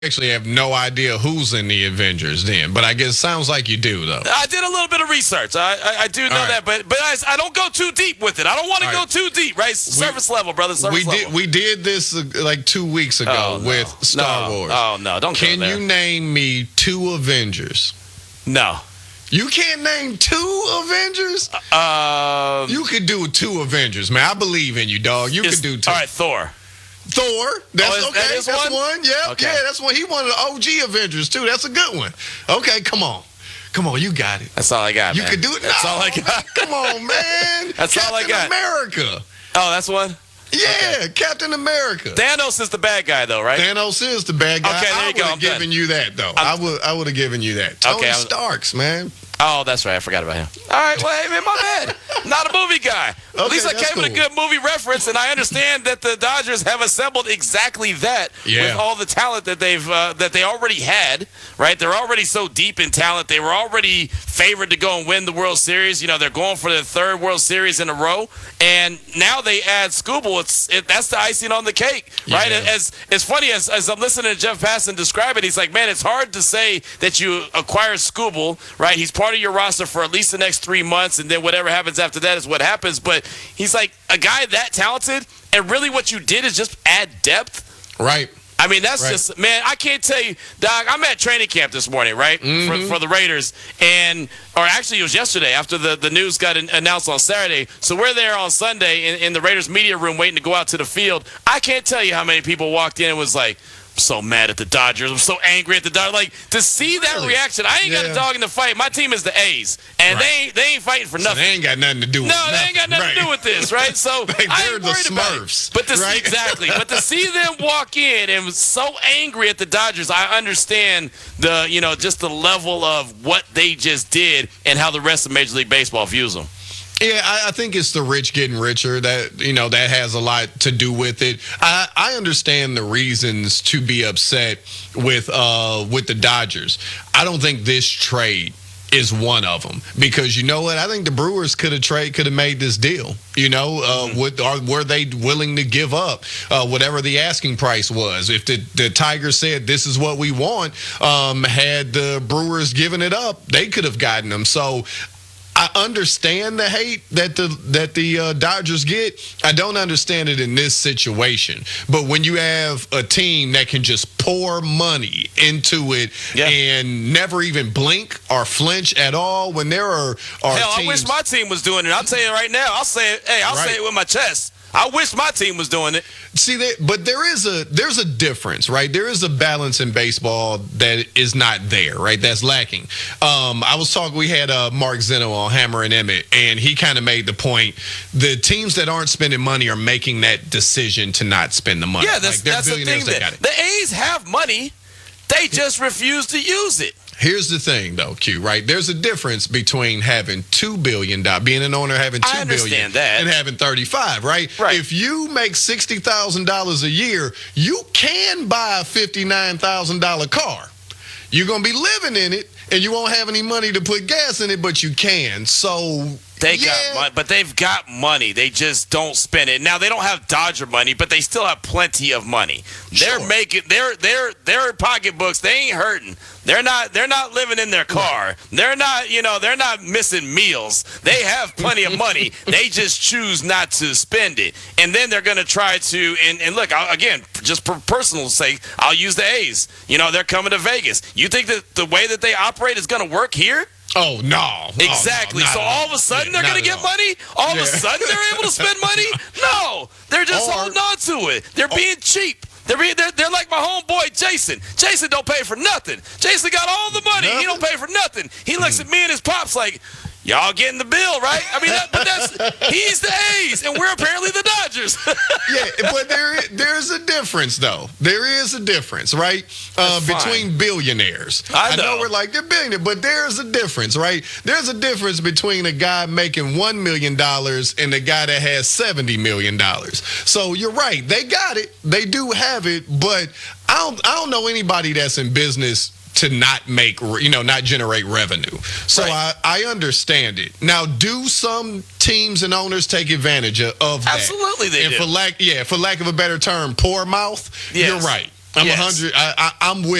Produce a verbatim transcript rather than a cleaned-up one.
actually have no idea who's in the Avengers then, but I guess it sounds like you do, though. I did a little bit of research. I I, I do know right. that, but but I, I don't go too deep with it. I don't want to All go right. too deep, right? Surface we, level, brother. Surface we level. did we did this uh, like two weeks ago oh, no. with Star no. Wars. Oh no, don't Can go there. you name me two Avengers? No. You can't name two Avengers? Um, you could do two Avengers, man. I believe in you, dog. You could do two. All right, Thor. Thor. That's oh, is, okay. that is that's one. one. Yeah, okay. yeah. That's one. He one of the O G Avengers too. That's a good one. Okay, come on, come on. You got it. That's all I got. You man. could do it. That's no, all I got. Come on, man. That's Captain all I got. America. Oh, that's one. Yeah, okay. Captain America. Thanos is the bad guy, though, right? Thanos is the bad guy. Okay, there I you go. would I'm have given done. you that though. I'm, I would. I would have given you that. Tony okay, Starks, man. Oh, that's right. I forgot about him. All right, well, hey, man, my bad. Not a movie guy. Okay, At least I that's came with a cool. good movie reference, and I understand that the Dodgers have assembled exactly that Yeah. with all the talent that they've uh, that they already had. Right? They're already so deep in talent. They were already favored to go and win the World Series. You know, they're going for their third World Series in a row, and now they add Scooble. It's it, that's the icing on the cake, right? Yeah. As it's funny as as I'm listening to Jeff Passan describe it, he's like, man, it's hard to say that you acquire Scooble, right? He's part of your roster for at least the next three months, and then whatever happens after that is what happens. But he's like, a guy that talented, and really what you did is just add depth. Right. I mean, that's Right. just, man, I can't tell you, Doc, I'm at training camp this morning, right, Mm-hmm. for, for the Raiders, and, or actually it was yesterday after the, the news got an, announced on Saturday, so we're there on Sunday in, in the Raiders media room waiting to go out to the field. I can't tell you how many people walked in and was like, I'm so mad at the Dodgers. I'm so angry at the Dodgers. Like, to see that Really? reaction, I ain't got Yeah. a dog in the fight. My team is the A's, and Right. they ain't, they ain't fighting for So nothing. they ain't got nothing to do with No, they ain't got nothing right. to do with this, right? So Like, I they're ain't the worried about it. Smurfs, But to see, right? exactly, but to see them walk in and was so angry at the Dodgers, I understand the you know just the level of what they just did and how the rest of Major League Baseball views them. Yeah, I, I think it's the rich getting richer that, you know, that has a lot to do with it. I, I understand the reasons to be upset with uh, with the Dodgers. I don't think this trade is one of them because, you know what, I think the Brewers could have trade could have made this deal. You know, uh, Mm-hmm. would, or were they willing to give up uh, whatever the asking price was? If the, the Tigers said this is what we want, um, had the Brewers given it up, they could have gotten them. So I understand the hate that the that the uh, Dodgers get. I don't understand it in this situation. But when you have a team that can just pour money into it Yeah. and never even blink or flinch at all, when there are, are Hell, teams, I wish my team was doing it. I'll tell you right now. I'll say it. Hey, I'll Right. say it with my chest. I wish my team was doing it. see that, but there is a there's a difference, right? There is a balance in baseball that is not there, right? That's lacking. Um, I was talking. We had uh, Mark Zeno on Hammer and Emmett, and he kind of made the point: the teams that aren't spending money are making that decision to not spend the money. Yeah, that's Like, they're that's the billionaires, thing. they That got it. the A's have money. They just refuse to use it. Here's the thing, though, Q. Right? There's a difference between having two billion dollars, being an owner having two I billion, understand that. and having thirty-five. Right? Right. If you make sixty thousand dollars a year, you can buy a fifty-nine thousand dollar car. You're gonna be living in it, and you won't have any money to put gas in it, but you can. So They yeah, got money, but they've got money. They just don't spend it. Now they don't have Dodger money, but they still have plenty of money. They're Sure. making their their their pocketbooks. They ain't hurting. They're not they're not living in their car. They're not you know they're not missing meals. They have plenty of money. They just choose not to spend it, and then they're gonna try to. And, and look I'll, again, just for personal sake, I'll use the A's. You know they're coming to Vegas. You think that the way that they operate is gonna work here? Oh no! Exactly. Oh, no, so not all at of a sudden Yeah, they're not going to at get all. money? All Yeah. of a sudden they're able to spend money? No. They're just Or- holding on to it. They're being cheap. They're, being, they're, they're like my homeboy Jason. Jason don't pay for nothing. Jason got all the money. He don't pay for nothing. He looks at me and his pops like, y'all getting the bill, right? I mean, that, but that's he's the A's, and we're apparently the Dodgers. Yeah, but there is, there's a difference, though. There is a difference, right? Uh, That's fine. between billionaires. I know. we're like, they're billionaires, but there's a difference, right? There's a difference between a guy making one million dollars and a guy that has seventy million dollars. So you're right. They got it. They do have it, but I don't, I don't know anybody that's in business to not make, you know, not generate revenue. So Right. I, I understand it. Now, do some teams and owners take advantage of, of that? Absolutely they and do. for lack, yeah, for lack of a better term, poor mouth. Yes. You're right. I'm Yes. one hundred. I, I, I'm with.